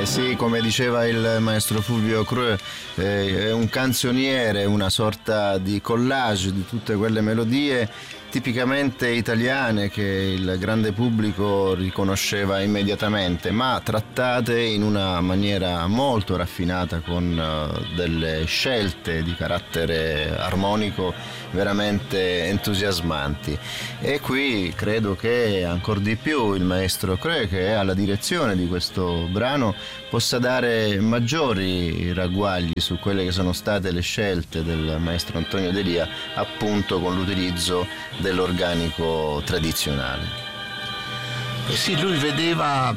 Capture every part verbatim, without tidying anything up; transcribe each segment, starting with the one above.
sì, come diceva il maestro Fulvio Creux, eh, è un canzoniere, una sorta di collage di tutte quelle melodie tipicamente italiane che il grande pubblico riconosceva immediatamente, ma trattate in una maniera molto raffinata, con uh, delle scelte di carattere armonico veramente entusiasmanti. E qui credo che ancor di più il maestro Creux, che è alla direzione di questo brano, possa dare maggiori ragguagli su quelle che sono state le scelte del maestro Antonio Delia, appunto con l'utilizzo dell'organico tradizionale. Eh sì, lui vedeva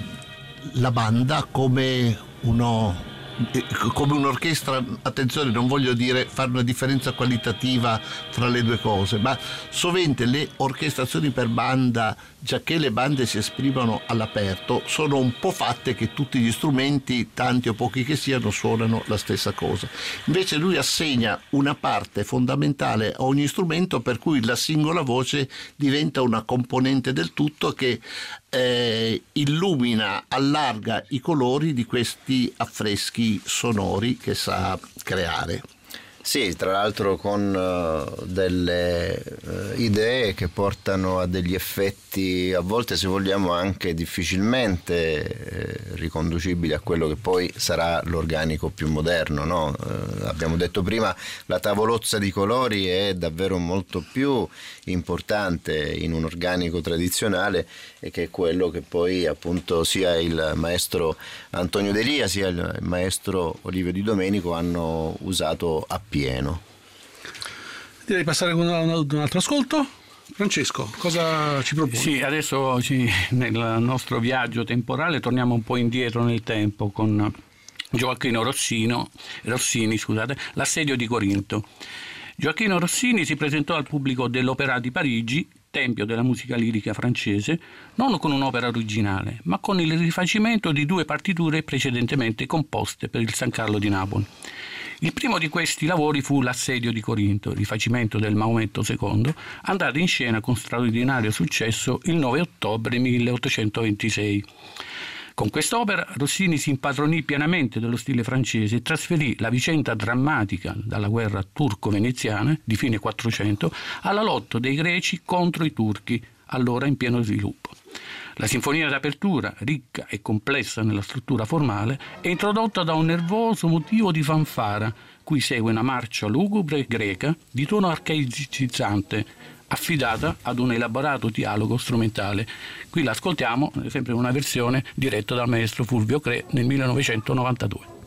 la banda come uno come un'orchestra, attenzione, non voglio dire fare una differenza qualitativa tra le due cose, ma sovente le orchestrazioni per banda, giacché le bande si esprimono all'aperto, sono un po' fatte che tutti gli strumenti, tanti o pochi che siano, suonano la stessa cosa. Invece lui assegna una parte fondamentale a ogni strumento, per cui la singola voce diventa una componente del tutto che eh, illumina, allarga i colori di questi affreschi sonori che sa creare. Sì, tra l'altro con uh, delle uh, idee che portano a degli effetti, a volte, se vogliamo, anche difficilmente eh, riconducibili a quello che poi sarà l'organico più moderno, no? Uh, abbiamo detto prima, la tavolozza di colori è davvero molto più importante in un organico tradizionale, e che è quello che poi appunto sia il maestro Antonio Delia sia il maestro Olivio Di Domenico hanno usato a pieno. Direi di passare ad un altro ascolto. Francesco, cosa ci proponi? Sì, adesso ci, nel nostro viaggio temporale torniamo un po' indietro nel tempo con Gioacchino Rossino, Rossini, scusate, L'assedio di Corinto. Gioacchino Rossini si presentò al pubblico dell'Opéra di Parigi, tempio della musica lirica francese, non con un'opera originale, ma con il rifacimento di due partiture precedentemente composte per il San Carlo di Napoli. Il primo di questi lavori fu L'assedio di Corinto, rifacimento del Maometto secondo, andato in scena con straordinario successo il nove ottobre milleottocentoventisei. Con quest'opera Rossini si impadronì pienamente dello stile francese e trasferì la vicenda drammatica dalla guerra turco-veneziana di fine Quattrocento alla lotta dei greci contro i turchi, allora in pieno sviluppo. La sinfonia d'apertura, ricca e complessa nella struttura formale, è introdotta da un nervoso motivo di fanfara, cui segue una marcia lugubre greca di tono archaizzante, affidata ad un elaborato dialogo strumentale. Qui l'ascoltiamo, sempre in una versione diretta dal maestro Fulvio Creux nel millenovecentonovantadue.